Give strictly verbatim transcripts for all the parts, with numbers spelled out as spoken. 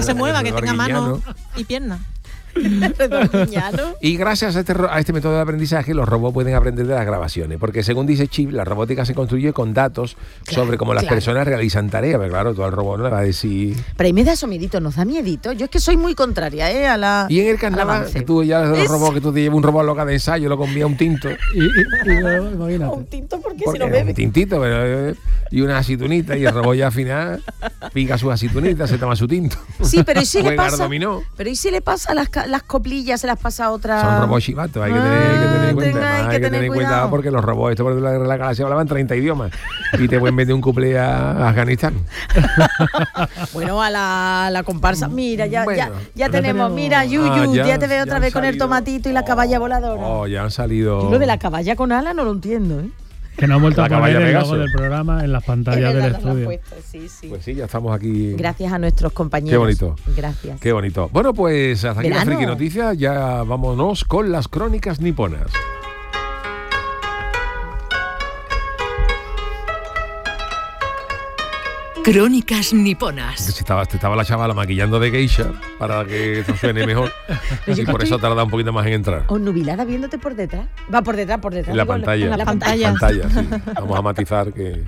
se mueva, que tenga manos y piernas. Y gracias a este, a este método de aprendizaje los robots pueden aprender de las grabaciones, porque según dice Chip, la robótica se construye con datos claro, sobre cómo las claro. personas realizan tareas, pero claro, todo el robot no le va a decir... Pero ahí me da eso miedito, nos da miedito. Yo es que soy muy contraria ¿eh? a la... Y en el carnaval, que tú ya los robots, que tú te llevas un robot loca de ensayo, lo convía un tinto. y, y, y, y, un tinto porque, porque si no bebe. Un tintito, pero, y una aceitunita, y el robot ya al final pica sus aceitunitas, se toma su tinto. Sí, pero ¿y si le pasa? Dominó. Pero ¿y si le pasa las, las coplillas? Se las pasa a otra. Son robots chivatos, hay que tener, hay que tener en cuenta. Hay que, hay que tener, tener cuidado. cuidado porque los robots, esto por la guerra de la galaxia hablaban treinta idiomas y te pueden vender un cuplé a Afganistán. Bueno, a la, la comparsa. Mira, ya, bueno, ya, ya tenemos, tenemos. Mira, Yuyu, ah, ya, ya te veo otra vez con el tomatito y la caballa voladora. Oh, ya han salido. Yo lo de la caballa con ala no lo entiendo, ¿eh? Que nos han vuelto a poner el logo del programa en las pantallas del estudio. Puesto, sí, sí. Pues sí, ya estamos aquí. Gracias a nuestros compañeros. Qué bonito. Gracias. Qué bonito. Bueno, pues hasta aquí las friki noticias. Ya vámonos con las crónicas niponas. Crónicas niponas. Si estaba, estaba la chavala maquillando de geisha para que esto suene mejor. Y por eso tarda un poquito más en entrar. O nubilada viéndote por detrás. Va por detrás, por detrás. En la digo, pantalla. En la pantalla. pantalla sí. Vamos a matizar que...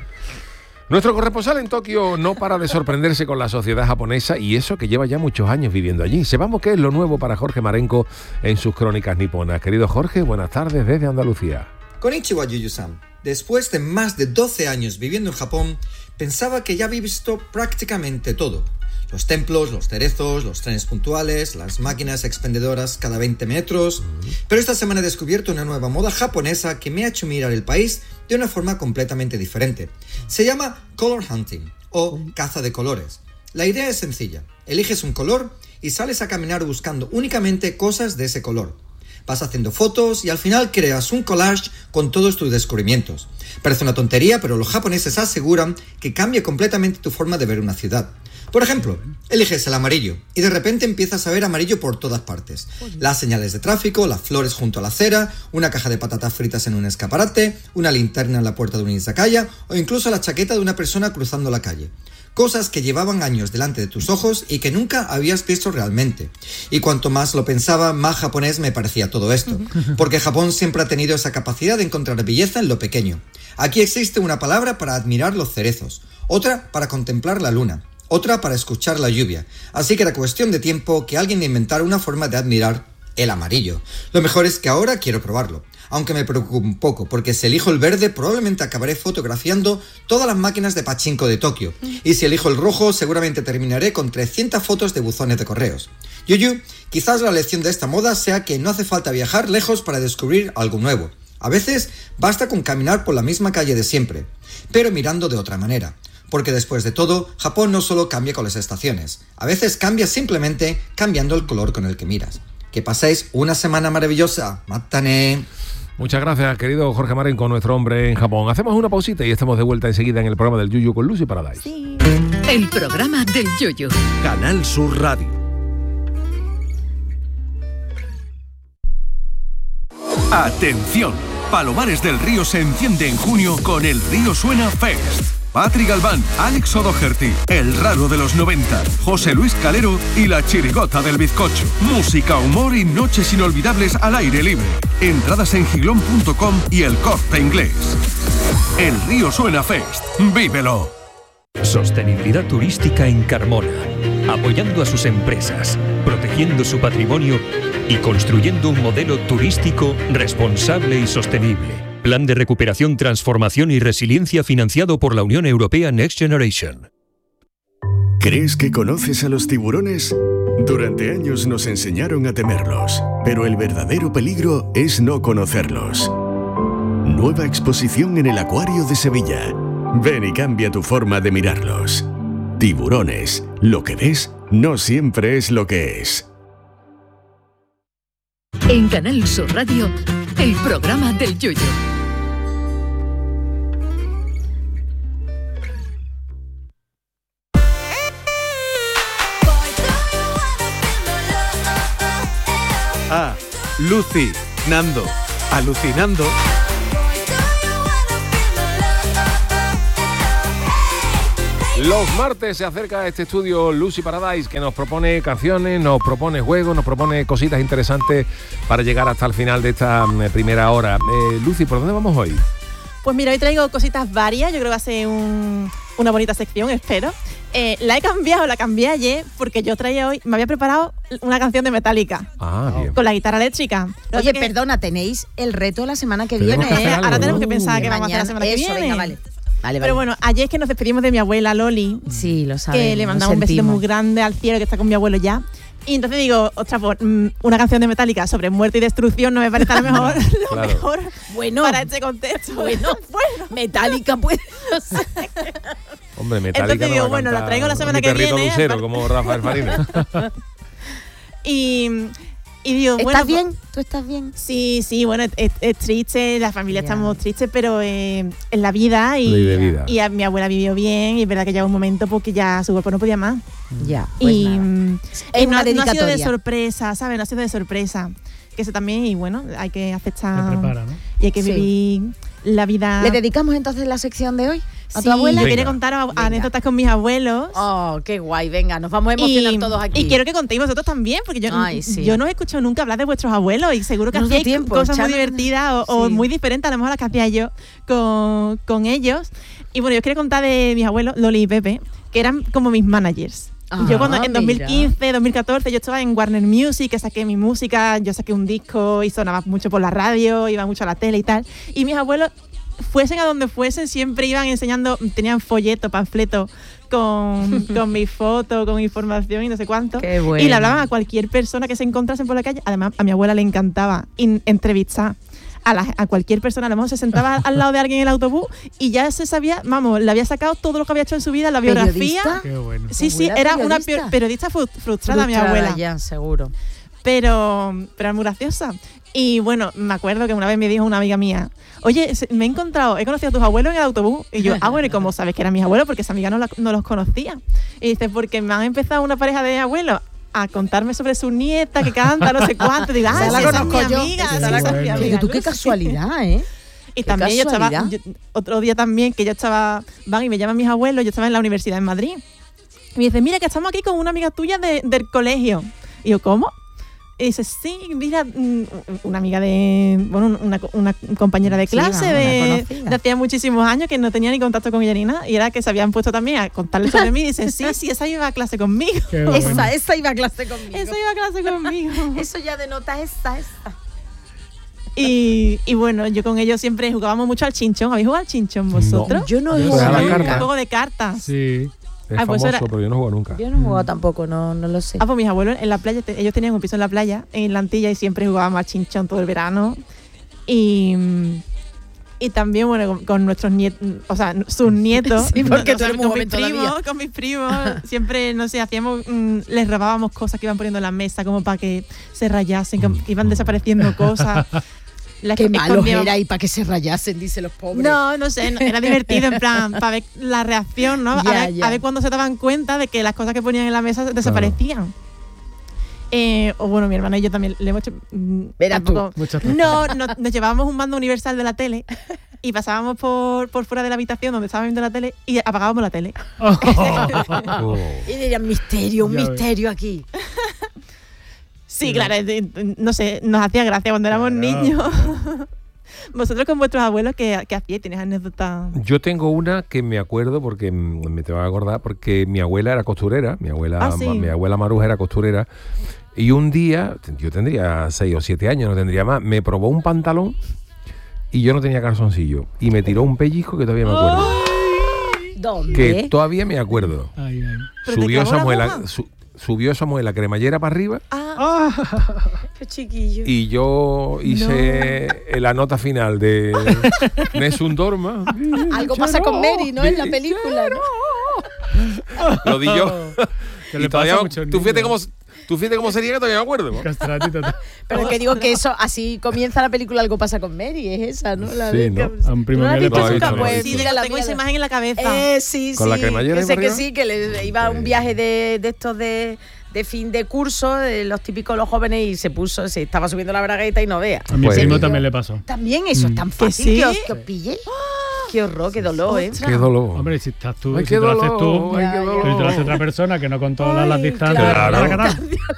Nuestro corresponsal en Tokio no para de sorprenderse con la sociedad japonesa y eso que lleva ya muchos años viviendo allí. Sepamos qué es lo nuevo para Jorge Marenco en sus crónicas niponas. Querido Jorge, buenas tardes desde Andalucía. Konnichiwa, Yuyu-san. Después de más de doce años viviendo en Japón, pensaba que ya había visto prácticamente todo. Los templos, los cerezos, los trenes puntuales, las máquinas expendedoras cada veinte metros... Pero esta semana he descubierto una nueva moda japonesa que me ha hecho mirar el país de una forma completamente diferente. Se llama color hunting, o caza de colores. La idea es sencilla. Eliges un color y sales a caminar buscando únicamente cosas de ese color. Vas haciendo fotos y al final creas un collage con todos tus descubrimientos. Parece una tontería, pero los japoneses aseguran que cambia completamente tu forma de ver una ciudad. Por ejemplo, eliges el amarillo y de repente empiezas a ver amarillo por todas partes. Las señales de tráfico, las flores junto a la acera, una caja de patatas fritas en un escaparate, una linterna en la puerta de un izakaya o incluso la chaqueta de una persona cruzando la calle. Cosas que llevaban años delante de tus ojos y que nunca habías visto realmente. Y cuanto más lo pensaba, más japonés me parecía todo esto. Porque Japón siempre ha tenido esa capacidad de encontrar belleza en lo pequeño. Aquí existe una palabra para admirar los cerezos, otra para contemplar la luna, otra para escuchar la lluvia. Así que era cuestión de tiempo que alguien inventara una forma de admirar el amarillo. Lo mejor es que ahora quiero probarlo. Aunque me preocupa un poco, porque si elijo el verde probablemente acabaré fotografiando todas las máquinas de pachinko de Tokio. Y si elijo el rojo seguramente terminaré con trescientas fotos de buzones de correos. Yuyu, quizás la lección de esta moda sea que no hace falta viajar lejos para descubrir algo nuevo. A veces basta con caminar por la misma calle de siempre, pero mirando de otra manera. Porque después de todo, Japón no solo cambia con las estaciones, a veces cambia simplemente cambiando el color con el que miras. Que paséis una semana maravillosa. Matane. Muchas gracias, querido Jorge Marenco, nuestro hombre en Japón. Hacemos una pausita y estamos de vuelta enseguida en el programa del Yuyu con Lucy Paradise. Sí. El programa del Yuyu. Canal Sur Radio. Atención, Palomares del Río se enciende en junio con el Río Suena Fest. Patri Galván, Alex O'Doherty, El Raro de los noventa, José Luis Calero y La Chirigota del Bizcocho. Música, humor y noches inolvidables al aire libre. Entradas en giglón punto com y El Corte Inglés. El Río Suena Fest. ¡Vívelo! Sostenibilidad turística en Carmona. Apoyando a sus empresas, protegiendo su patrimonio y construyendo un modelo turístico responsable y sostenible. Plan de recuperación, transformación y resiliencia financiado por la Unión Europea Next Generation. ¿Crees que conoces a los tiburones? Durante años nos enseñaron a temerlos, pero el verdadero peligro es no conocerlos. Nueva exposición en el Acuario de Sevilla. Ven y cambia tu forma de mirarlos. Tiburones, lo que ves no siempre es lo que es. En Canal Sur Radio, el programa del Yuyu. Ah, Lucy, Nando, alucinando. Los martes se acerca a este estudio Lucy Paradise, que nos propone canciones, nos propone juegos, nos propone cositas interesantes para llegar hasta el final de esta primera hora. Eh, Lucy, ¿por dónde vamos hoy? Pues mira, hoy traigo cositas varias, yo creo que va a ser un, una bonita sección, espero. Eh, la he cambiado, la cambié ayer, porque yo traía hoy, me había preparado una canción de Metallica. Ah, bien. Con la guitarra eléctrica. Oye, que... perdona, tenéis el reto la semana que viene. Que eh, algo, ahora tenemos que pensar uh, qué vamos a hacer la semana eso, que viene. Venga, vale. Vale, Pero vale. bueno, ayer es que nos despedimos de mi abuela Loli. Sí, lo sabes. Que le mandaba un besito muy grande al cielo, que está con mi abuelo ya. Y entonces digo, ostras, pues, una canción de Metallica sobre muerte y destrucción no me parece a lo mejor lo claro. mejor bueno, para este contexto. Bueno, bueno. Metallica puede ser. Hombre, Metallica. Entonces digo, no bueno, la traigo la semana que viene. Lucero, para... como Rafael Farina. y, y digo, ¿Estás bueno, bien? Pues, ¿Tú estás bien? Sí, sí, bueno, es, es triste, la familia yeah. estamos tristes, pero eh, en la vida y, de vida. y a, mi abuela vivió bien y es verdad que llegó un momento porque ya su cuerpo no podía más. Ya, pues y nada. Eh, no, no ha sido de sorpresa, ¿sabes? No ha sido de sorpresa. Que eso también, y bueno, hay que aceptar. Se prepara, ¿no? Y hay que sí. vivir la vida. ¿Le dedicamos entonces la sección de hoy a sí, tu abuela? Yo quería contar a, anécdotas con mis abuelos. Oh, qué guay, venga, nos vamos a emocionar y, todos aquí. Y quiero que contéis vosotros también, porque yo, Ay, sí. yo no he escuchado nunca hablar de vuestros abuelos y seguro que no hacéis tiempo, cosas Chana. muy divertidas o, sí. o muy diferentes a lo mejor las que hacía yo con, con ellos. Y bueno, yo os quería contar de mis abuelos, Loli y Pepe, que eran como mis managers. Ah, yo cuando en dos mil quince, dos mil catorce yo estaba en Warner Music, que saqué mi música, yo saqué un disco y sonaba mucho por la radio, iba mucho a la tele y tal. Y mis abuelos, fuesen a donde fuesen, siempre iban enseñando, tenían folleto, panfleto con, con mi foto, con información y no sé cuánto. Qué bueno. Y le hablaban a cualquier persona que se encontrasen por la calle. Además, a mi abuela le encantaba in, entrevistar a, la, a cualquier persona. A lo mejor se sentaba al lado de alguien en el autobús y ya se sabía, vamos, le había sacado todo lo que había hecho en su vida, la biografía. Qué bueno. Sí, sí, era una periodista frustrada, frustrada mi abuela. Ya, seguro. Pero, pero muy graciosa. Y bueno, me acuerdo que una vez me dijo una amiga mía, oye, me he encontrado, he conocido a tus abuelos en el autobús. Y yo, ah, bueno, ¿y cómo sabes que eran mis abuelos? Porque esa amiga no, la, no los conocía. Y dice, porque me han empezado una pareja de abuelos a contarme sobre su nieta que canta, no sé cuánto. Digo, ah, la sí, conozco esa es yo. mi amiga. Esa Sí, es esa es mi amiga. Tú qué casualidad, ¿eh? Y también yo estaba, yo, otro día también, que yo estaba, van y me llaman mis abuelos, yo estaba en la universidad en Madrid. Y me dice, mira, que estamos aquí con una amiga tuya de, del colegio. Y yo, ¿cómo? Y dice, sí, mira, una amiga de, bueno, una, una compañera de clase sí, de, de hacía muchísimos años que no tenía ni contacto con ella ni nada, y era que se habían puesto también a contarle sobre mí, y dice, sí, sí, esa iba a clase conmigo. Bueno. Esa, esa iba a clase conmigo. Esa iba a clase conmigo. Eso ya denota esa, esa. Y, y bueno, yo con ellos siempre jugábamos mucho al chinchón. ¿Habéis jugado al chinchón vosotros? No, yo no he jugado. Un juego de cartas. Sí. Es ah, pues famoso, era, pero yo no he jugado nunca. Yo no he jugado tampoco, no, no lo sé. Ah, pues mis abuelos en la playa, te, ellos tenían un piso en la playa, en la Antilla, y siempre jugábamos al chinchón todo el verano. Y, y también, bueno, con, con nuestros nietos, o sea, sus nietos. Sí, porque no, no, con, mis primos, con mis primos, siempre, no sé, hacíamos, mmm, les robábamos cosas que iban poniendo en la mesa como para que se rayasen, que iban desapareciendo cosas. La Qué malos era y para que se rayasen, dice los pobres. No, no sé, era divertido en plan, para ver la reacción, ¿no? Ya, a, ver, ya. a ver cuando se daban cuenta de que las cosas que ponían en la mesa desaparecían. Claro. Eh, o bueno, mi hermana y yo también le hemos hecho... Verás tú. No, no, nos llevábamos un mando universal de la tele y pasábamos por, por fuera de la habitación donde estábamos viendo la tele y apagábamos la tele. Oh. Oh. Y dirían, misterio, un ya misterio ves. Aquí. Sí, claro, no sé, nos hacía gracia cuando éramos claro. niños. Vosotros con vuestros abuelos, ¿qué, qué hacíais? ¿Tienes anécdotas? Yo tengo una que me acuerdo, porque me te vas a acordar, porque mi abuela era costurera, mi abuela, ¿Ah, sí? mi abuela Maruja era costurera, y un día, yo tendría seis o siete años, no tendría más, me probó un pantalón y yo no tenía calzoncillo, y me tiró un pellizco que todavía me acuerdo. ¿Dónde? Que todavía me acuerdo. Ay, ay. Subió esa muela... Su, Subió Samuel la cremallera para arriba. Ah, qué chiquillo. Y yo hice no. la nota final de Nessun Dorma. Algo pasa con Mary, ¿no? En la película, ¿no? Lo di yo. ¿Qué le pasa mucho tú fíjate cómo, tú fíjate cómo sería que todavía me acuerdo. Pero que digo que eso, así comienza la película Algo pasa con Mary, es esa, ¿no? La sí, ¿no? Que, a un primo ¿no mío le pasó nunca, no pues, sí, la tengo esa imagen en la cabeza. Eh, sí, ¿Con sí. la cremallera que sé que arriba? sí, que le iba a un viaje de, de estos de, de fin de curso, de los típicos los jóvenes, y se puso, se estaba subiendo la bragueta y no vea. A mi pues, primo también le pasó. También eso es tan fácil ¿Sí? que os, que os pilléis. Qué horror, qué dolor, ¿eh? Qué dolor. Hombre, si estás tú, Ay, si qué te lo haces dolor, tú, ay, qué dolor. si te lo hace otra persona que no controla las distancias. Claro. La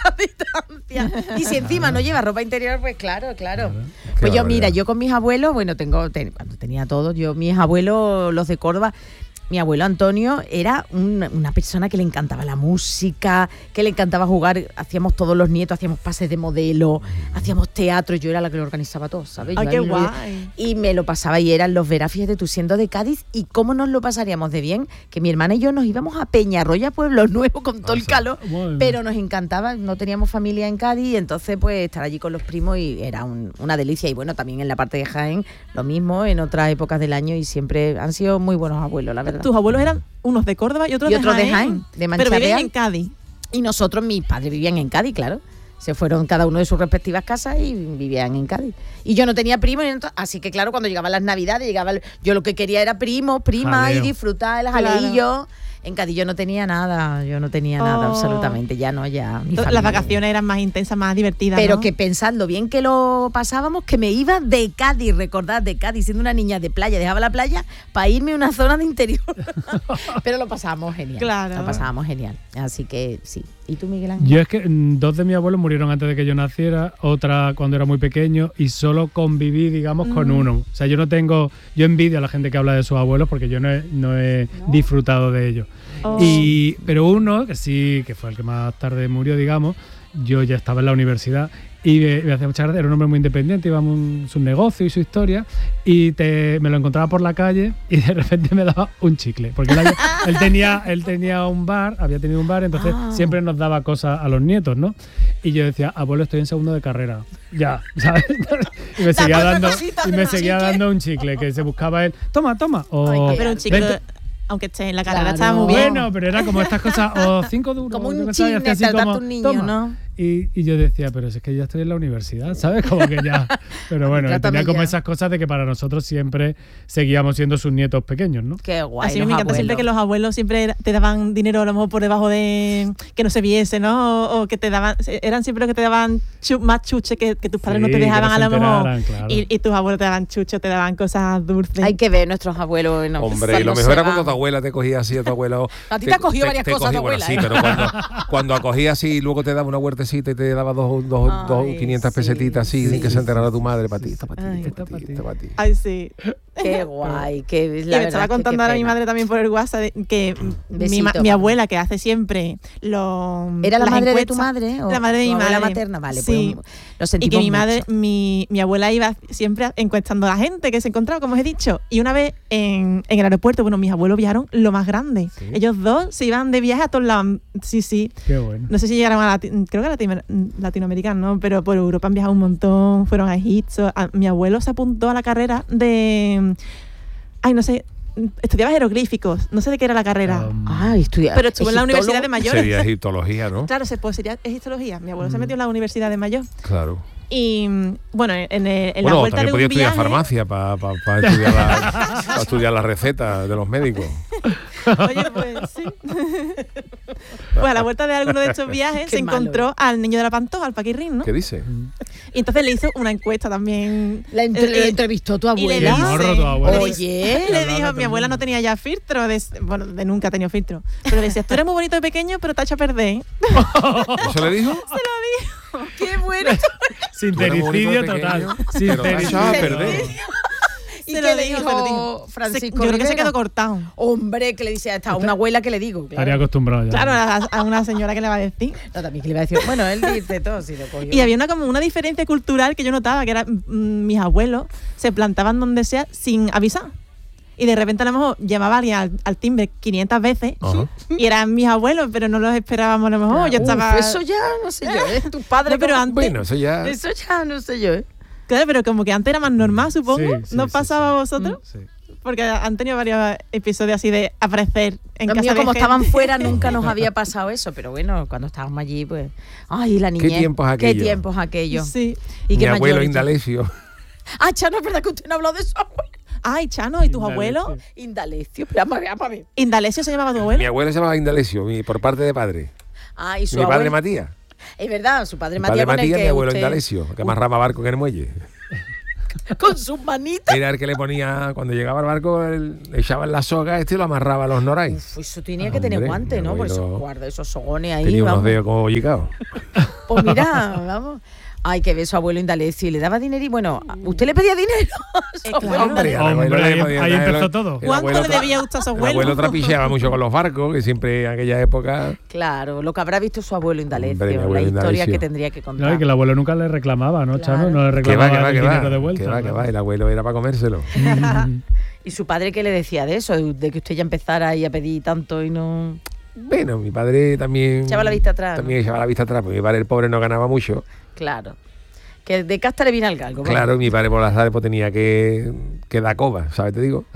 distancia. Y si encima no lleva ropa interior, pues claro, claro. Qué Pues yo, barbaridad. mira, yo con mis abuelos, bueno, tengo, ten- cuando tenía todos, yo, mis abuelos, los de Córdoba, mi abuelo Antonio era un- una persona que le encantaba la música, que le encantaba jugar, hacíamos todos los nietos, hacíamos pases de modelo, hacíamos teatro, yo era la que lo organizaba todo, ¿sabes? Ay, Yo qué ahí lo- guay. Y me lo pasaba y eran los veras, fíjate tú, siendo de Cádiz, y cómo nos lo pasaríamos de bien, que mi hermana y yo nos íbamos a Peñarroya, Pueblo Nuevo, con todo el calor, Bueno. pero nos encantaba, no teníamos familia en Cádiz, y entonces pues estar allí con los primos y era un- una delicia. Y bueno, también en la parte de Jaén, lo mismo, en otras épocas del año, y siempre han sido muy buenos abuelos, la verdad. Tus abuelos eran unos de Córdoba y otros, Y otros de de Jaén. Jaén, de Pero Mancha viven Real. en Cádiz. Y nosotros, mis padres vivían en Cádiz, claro. Se fueron cada uno de sus respectivas casas y vivían en Cádiz. Y yo no tenía primos, y ento- así que claro, cuando llegaban las navidades, llegaba el- yo lo que quería era primo, prima, Jaleo. y disfrutar el Claro. jaleillo. En Cádiz yo no tenía nada, yo no tenía nada, Oh. absolutamente, ya no, ya. mi Las familia. vacaciones eran más intensas, más divertidas. Pero ¿no? que pensad lo bien que lo pasábamos, que me iba de Cádiz, recordad, de Cádiz, siendo una niña de playa, dejaba la playa para irme a una zona de interior. Pero lo pasábamos genial. Claro. Lo pasábamos genial. Así que sí. ¿Y tú, Miguel Ángel? Yo es que mm, dos de mis abuelos murieron antes de que yo naciera, otra cuando era muy pequeño, y solo conviví, digamos, con Mm. uno. O sea, yo no tengo, yo envidio a la gente que habla de sus abuelos porque yo no he, no he disfrutado de ellos. Oh. Y, pero uno, que sí, que fue el que más tarde murió, digamos, yo ya estaba en la universidad y me, me hacía mucha gracia, era un hombre muy independiente, iba en su negocio y su historia, y te, me lo encontraba por la calle y de repente me daba un chicle, porque él, había- él tenía él tenía un bar, había tenido un bar, entonces Ah. siempre nos daba cosas a los nietos, ¿no? Y yo decía, abuelo, estoy en segundo de carrera, ya, ¿sabes? Y me seguía otra dando, cosita y de me los seguía chicles. dando un chicle, que se buscaba él, toma, toma, o Ay, qué Pero un chico, vente. aunque esté en la carrera, Claro. estaba muy bien. Bueno, pero era como estas cosas, o cinco duros. Como yo un qué sé, y hacía chisme, así tratarte como, un niño, "Toma". ¿no? Y, y yo decía, pero si es que ya estoy en la universidad, ¿sabes? Como que ya. Pero bueno, Trátame tenía como ya. esas cosas de que para nosotros siempre seguíamos siendo sus nietos pequeños, ¿no? Qué guay. Así los me encanta siempre que abuelos. los abuelos siempre te daban dinero a lo mejor por debajo de que no se viese, ¿no? O, o que te daban, eran siempre los que te daban chu- más chuche que, que tus padres Sí, no te que dejaban no a se lo mejor. enteraran, claro. Y, y tus abuelos te daban chucho, te daban cosas dulces. Hay que ver nuestros abuelos. No, Hombre, cuando lo mejor se era van. cuando tu abuela te cogía así, a tu abuelo. A ti te ha cogido varias cosas, tu bueno, abuela, sí, ¿eh? pero cuando, cuando acogía así y luego te daba una huertecita y te daba dos, dos, dos Ay, quinientas sí, pesetitas así, sí, sin que se enterara tu madre, para ti, esto para ti, Ay, esto para ti, esto para ti. Ay, sí. Qué guay. Qué, Y la me verdad estaba es que contando qué ahora mi pena. madre también por el WhatsApp de- que mi, Besito, ma- mi madre. abuela, que hace siempre los. ¿Era la las madre de tu encuestas- madre? O La madre de tu mi abuela madre. materna, vale. Sí. Pues, lo Y sentimos que mi madre, mucho. mi, mi abuela iba siempre encuestando a la gente que se encontraba, como os he dicho. Y una vez en, en el aeropuerto, bueno, mis abuelos viajaron lo más grande. ¿Sí? Ellos dos se iban de viaje a todos lados. Sí, sí. Qué bueno. No sé si llegaron a Lati- creo que a Latino- latinoamericano, ¿no? Pero por Europa han viajado un montón, fueron a Egipto. A- mi abuelo se apuntó a la carrera de. Ay, no sé. Estudiaba jeroglíficos, no sé de qué era la carrera. Um, Ah, estudia. pero estuvo en la egiptólogo. Universidad de Mayores. Sería egiptología, ¿no? Claro, se, pues sería egiptología. Mi abuelo se metió en la Universidad de Mayor. Claro. Y mm, bueno, en, el- en la Bueno, vuelta también de podía un estudiar viaje. farmacia para estudiar, la, pa estudiar las recetas de los médicos. Oye, pues sí. Pues a la vuelta de alguno de estos viajes Qué se malo. encontró al niño de la Pantoja, al Paquirrín, ¿no? ¿Qué dice? Y entonces le hizo una encuesta también. La entre- Eh, la entrevistó tu y le abuela. dice- Morro, tu abuela. Oye. Le Hablando dijo, todo mi el abuela mundo. no tenía ya filtro, de, bueno, de nunca ha tenido filtro. Pero le decía, tú eres muy bonito de pequeño, pero te ha hecho perder. ¿Eso le dijo? Qué bueno. Sincericidio total. Pero te ha echado a Sincericidio. perder. ¿Y Se qué lo le dijo, dijo se lo dijo. Se- Francisco yo creo que se Rivera? quedó cortado. Hombre, que le dice a esta una abuela que le digo. Estaría Claro. acostumbrado ya. Claro, a, a una señora que le va a decir. No, también que le iba a decir. Bueno, él dice todo, si lo cogió. Y había una como una diferencia cultural que yo notaba, que era mm, mis abuelos se plantaban donde sea sin avisar. Y de repente a lo mejor llamaba a alguien al, al timbre quinientas veces Ajá. y eran mis abuelos, pero no los esperábamos a lo mejor. Yo Uf, estaba. eso ya no sé yo, ¿eh? Tu padre. No, pero como- antes- Bueno, eso ya. Eso ya no sé yo, ¿eh? Claro, pero como que antes era más normal, supongo. Sí, sí, ¿No sí, pasaba sí. a vosotros? Sí. Porque han tenido varios episodios así de aparecer en Los casa míos, de como gente. estaban fuera, nunca nos había pasado eso. Pero bueno, cuando estábamos allí, pues. Ay, la niñez. tiempos Qué aquellos? tiempos aquellos. Sí. Y Mi qué abuelo mayores. Indalecio. Ah, Chano, es verdad que usted no habló de su abuelo. Ay, Chano, ¿y tus Indalecio. abuelos? Indalecio. Pero vamos a ver, vamos a ver. ¿Indalecio se llamaba tu Mi abuelo? abuelo se llamaba Indalecio, mi, por parte de padre. Ah, y su Mi padre abuelo. Matías. Es verdad, su padre Mi Matías. padre con el Matías, que mi abuelo usted- Indalecio, que amarraba barco en el muelle. con sus manitas. Era el que le ponía, cuando llegaba al barco, él, le echaban la soga este y lo amarraba a los norais. Uf, eso tenía que tener Hombre, guante, ¿no? mi Por esos abuelo guarda, esos sogones ahí. Tenía unos vamos. dedos como bollicaos. Pues mira, vamos. Ay, que ve su abuelo Indalecio y le daba dinero y bueno, ¿usted le pedía dinero? Eh, claro. Hombre, al Hombre, abuelo ahí- le podía ahí dar- empezó el- todo. el ¿Cuánto abuelo le tra- debía usted a su El abuelo? abuelo trapicheaba mucho con los barcos, que siempre en aquella época... Claro, lo que habrá visto su abuelo Indalecio, Hombre, mi la abuelo historia Indalecio. que tendría que contar. No, y que el abuelo nunca le reclamaba, ¿no, Claro. Chano? No le Que va, reclamaba que va, el que dinero va. de vuelta. Que va, que claro. va. El abuelo era para comérselo. ¿Y su padre qué le decía de eso? De, de que usted ya empezara ahí a pedir tanto y no... Bueno, mi padre también... Echaba la vista atrás, También echaba la vista atrás, porque mi padre, el pobre, no ganaba mucho. Claro. Que de casta le viene al galgo. venga. Claro, mi padre por las tardes pues, tenía que, que dar coba, ¿sabes? Te digo.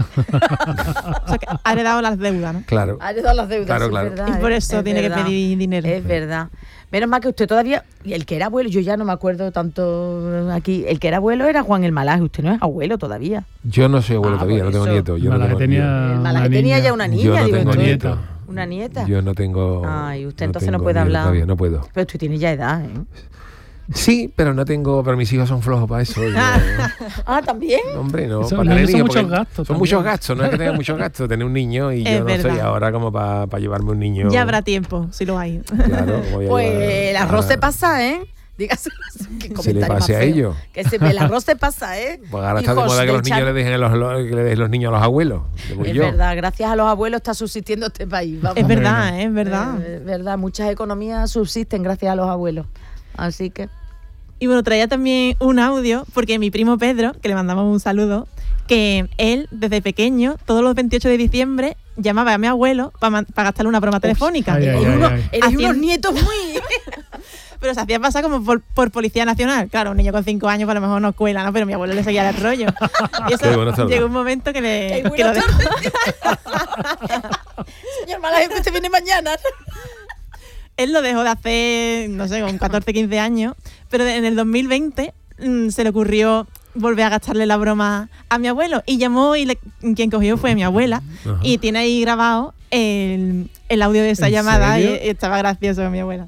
O sea, que ha heredado las deudas, ¿no? Claro. Ha heredado las deudas, Claro, es claro. verdad, Y por es- eso es tiene verdad. que pedir dinero. Es verdad. Menos mal que usted todavía... Y el que era abuelo, yo ya no me acuerdo tanto aquí. El que era abuelo era Juan el Malaje. Usted no es abuelo todavía. Yo no soy abuelo Ah, todavía, por no tengo eso. nietos. Yo no Malaje tengo, tenía yo- El Malaje una tenía niña. ya una niña, yo no digo, tengo entonces- nietos. ¿Una nieta? Yo no tengo... Ay, usted entonces no tengo puede nietos hablar. Todavía, no puedo. Pero usted tiene ya edad, ¿eh? Sí, pero no tengo... Pero mis hijos son flojos para eso. yo- Ah, ¿también? Hombre, no, Eso- para los tener niños son niños, muchos porque gastos Son también. muchos gastos, no es que tenga muchos gastos tener un niño y Es yo no soy verdad. ahora como para llevarme un niño. Ya habrá tiempo, si lo hay. Claro, voy a Pues llevar el arroz a- se pasa, ¿eh? Dígaselo. Qué Se le comentario pase más a feo. ellos. Que se, el arroz se pasa, ¿eh? Pues ahora está de Hijos moda que de los niños Chano. le dejen a los, los- que le dejen los niños a los abuelos. que voy Es yo. verdad, gracias a los abuelos está subsistiendo este país. Vamos. Es verdad, ¿eh? es verdad. Eh, Es verdad, muchas economías subsisten gracias a los abuelos. Así que... Y bueno, traía también un audio, porque mi primo Pedro, que le mandamos un saludo, que él, desde pequeño, todos los veintiocho de diciembre, llamaba a mi abuelo para gastarle una broma telefónica. ay, ay, Eres ay, unos- ay. eres Haciendo- unos nietos muy... Pero se hacía pasar como por, por Policía Nacional. Claro, un niño con cinco años pues a lo mejor no cuela, ¿no? Pero mi abuelo le seguía el rollo. Y eso Qué buena tarde. llegó un momento que, le, Qué que buena lo dejó. Señor Malaje, usted viene mañana. Él lo dejó de hacer, no sé, con catorce, quince años, pero en el dos mil veinte mmm, se le ocurrió volver a gastarle la broma a mi abuelo y llamó y le- quien cogió fue mi abuela. Ajá. Y tiene ahí grabado el, el audio de esa ¿En llamada y, serio? y estaba gracioso mi abuela.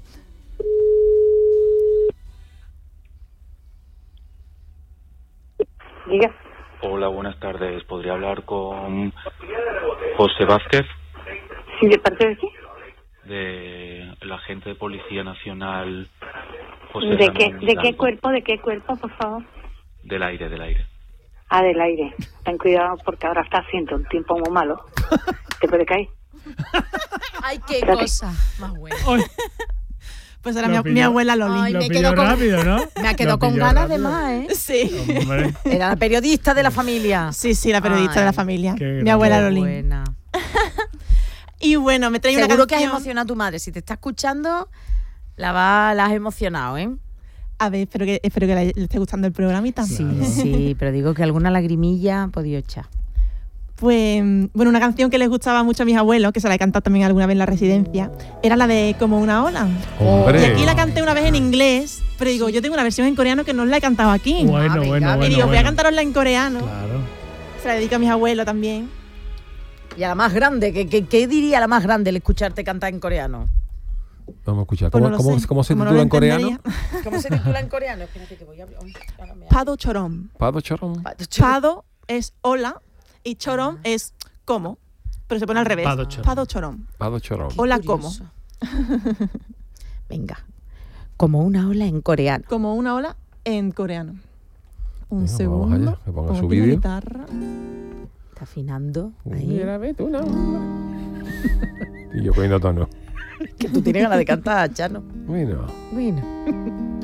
Diga. Hola, buenas tardes. ¿Podría hablar con José Vázquez, ¿Sí, de parte de qué? de la agente de Policía Nacional José ¿De qué, Ramón ¿De qué Hidalgo? cuerpo? ¿De qué cuerpo, por favor? Del aire, del aire. Ah, del aire. Ten cuidado porque ahora está haciendo un tiempo muy malo. Te puede caer. Ay, qué Espérate. cosa más buena. Ay, Pues era Lo mi, pilló. mi abuela Loli. Ay, lo me pilló quedo con- rápido, ¿no? Me ha quedado Lo con pilló ganas de rápido. más, ¿eh? Sí. Hombre, Era la periodista de la familia. Sí, sí, la periodista Ay, de la familia. qué Mi abuela Qué Loli. buena. Y bueno, me trae una Seguro que has canción. emocionado a tu madre. Si te está escuchando, la, va, la has emocionado, ¿eh? A ver, espero que, espero que le, le esté gustando el programita. Sí, sí, pero digo que alguna lagrimilla ha podido echar. Pues, bueno, una canción que les gustaba mucho a mis abuelos, que se la he cantado también alguna vez en la residencia, era la de Como una ola. Hombre. Y aquí la canté una vez en inglés, pero digo, yo tengo una versión en coreano que no la he cantado aquí. bueno, Ah, bueno, venga, bueno. y digo, voy a bueno. cantarosla en coreano. Claro. Se la dedico a mis abuelos también. Y a la más grande, ¿qué, qué, qué diría la más grande el escucharte cantar en coreano? Vamos a escuchar. Pues ¿Cómo, no lo cómo- sé. cómo se Como no titula lo en coreano? entendería. ¿Cómo se titula en coreano? Espérate que voy a... Uy, ahora me- Pado chorom. Pado chorón. Pado es hola y chorom es como. Pero se pone al revés. Pado chorom. Pado chorom. Pado chorón. Hola como. Curioso. Venga. Como una ola en coreano. Como una ola en coreano. Un Venga, segundo. vamos allá, que ponga Pongo su aquí la vídeo. guitarra. Está afinando. Ahí. Mira, ve tú, no. Y yo cogiendo tono. Que tú tienes ganas de cantar, Chano. Bueno. Bueno.